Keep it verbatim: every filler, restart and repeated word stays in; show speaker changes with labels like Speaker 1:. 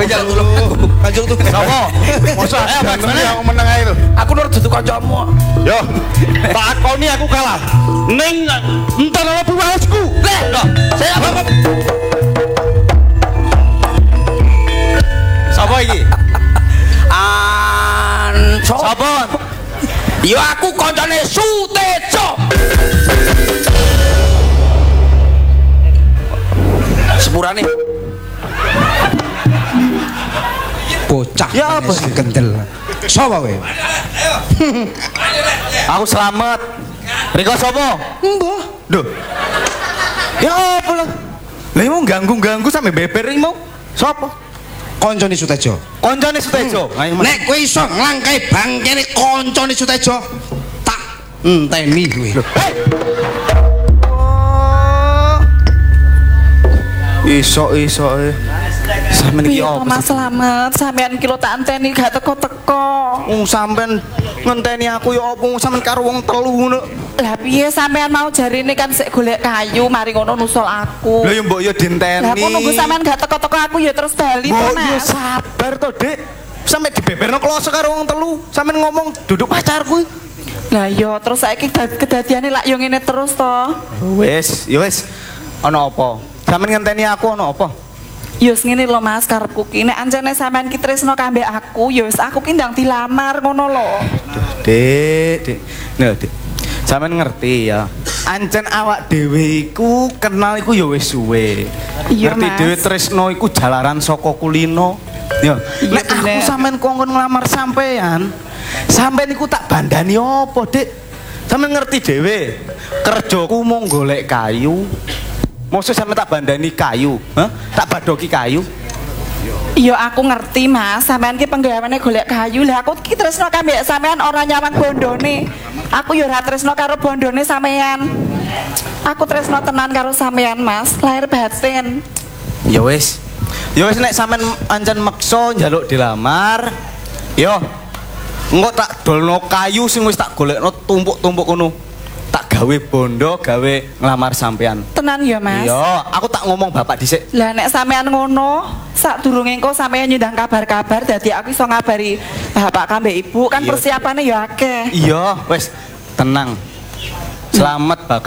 Speaker 1: njaluk tulung aku. Kanjeng tuh.
Speaker 2: Sapa? Mosok aku meneng ae lho.
Speaker 1: Aku nur dudu kancamu.
Speaker 2: Yo. Takoni aku kalah. Ning entar ana buwasku.
Speaker 1: Leh, kok. Saya apa?
Speaker 2: Sapa iki?
Speaker 1: An
Speaker 2: Sapa?
Speaker 1: yo aku kancane Sutejo. Sepurane.
Speaker 3: Bocah.
Speaker 2: Ya apa
Speaker 3: sih kendel. Sapa kowe?
Speaker 2: Aku selamat. Riko sapa?
Speaker 3: Mbah.
Speaker 2: Duh. Ya apa lah? Lah mau ganggu-ganggu sampe beber iki mau. Sapa?
Speaker 3: Koncone Sutejo.
Speaker 2: Koncone Sutejo. Ayo Mas.
Speaker 3: Nek kowe iso nglangkai bangkene koncone Sutejo, tak enteni kowe.
Speaker 2: Iso-iso e. Sampeyan iki
Speaker 4: Piye to
Speaker 2: opo?
Speaker 4: Mas Slamet, sampean iki lho tak enteni gak teko-teko.
Speaker 2: Wong sampean ngenteni aku ya opo sampean karo wong telu ngono.
Speaker 4: Lah piye sampean mau jarine kan sik golek kayu mari ngono nusul aku.
Speaker 2: Lah ya mbok ya dinteni.
Speaker 4: Lah aku nunggu sampean gak teko-teko aku ya terus bali to
Speaker 2: Mbok ya
Speaker 4: Mas.
Speaker 2: sabar to, Dik. Sampe dibeberno kloso karo wong telu. Sampean ngomong duduk pacarku.
Speaker 4: Lah yo terus saiki kedadiane lak yo ngene terus to.
Speaker 2: Wis, ya wis. Ana apa? Sampeyan ngenteni aku ana apa?
Speaker 4: Yo ngene lho Mas karepku ki nek ancene sampean ki tresno kambe aku yo wis aku ki ndang dilamar ngono lho.
Speaker 2: Dik, Dik. Nah, Dik. Sampeyan ngerti ya. Ancen awak dhewe iku kenal iku ya wis suwe.
Speaker 4: Iya,
Speaker 2: Ngerti
Speaker 4: Mas.
Speaker 2: dhewe tresno iku jalaran saka kulino. Ya,
Speaker 4: Iya,
Speaker 2: nek aku
Speaker 4: bener.
Speaker 2: sampean kongkon nglamar sampean, sampean iku tak bandani apa, Dik? Sampeyan ngerti dhewe. Kerjaku mung golek kayu. Mosok sampeyan tak bandani kayu, hah? Tak badoki kayu.
Speaker 4: Yo aku ngerti Mas, sampean ki penggaweane golek kayu. Lah aku ki tresno kambe sampean ora nyawang bondone. Aku yo ora tresno karo bondone sampean. Aku tresno tenan karo sampean Mas, lahir batin.
Speaker 2: Ya wis. Ya wis nek sampean ancen meksa njaluk dilamar, yo. Engko tak dolno kayu sing wis tak golekno tumpuk-tumpuk ngono. Tak gawe bondo, gawe nglamar sampean.
Speaker 4: Tenan ya Mas.
Speaker 2: Iya, aku tak ngomong bapak dhisik.
Speaker 4: Lah nek sampean ngono, sadurunge engko sampean nyundang kabar-kabar dadi aku iso ngabari bapak kambe ibu kan
Speaker 2: Iya.
Speaker 4: persiapane ya akeh.
Speaker 2: Iya, wis tenang. Selamat Pak.